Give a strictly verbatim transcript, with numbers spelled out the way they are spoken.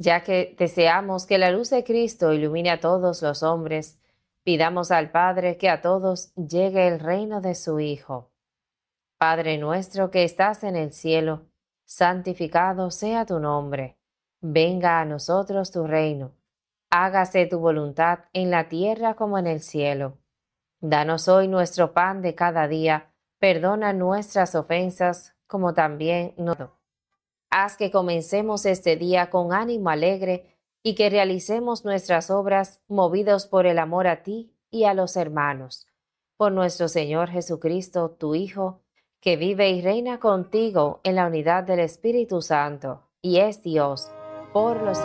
Ya que deseamos que la luz de Cristo ilumine a todos los hombres, pidamos al Padre que a todos llegue el reino de su Hijo. Padre nuestro que estás en el cielo, santificado sea tu nombre. Venga a nosotros tu reino. Hágase tu voluntad en la tierra como en el cielo. Danos hoy nuestro pan de cada día. Perdona nuestras ofensas como también nosotros. Haz que comencemos este día con ánimo alegre y que realicemos nuestras obras movidos por el amor a ti y a los hermanos. Por nuestro Señor Jesucristo, tu Hijo, que vive y reina contigo en la unidad del Espíritu Santo, y es Dios por los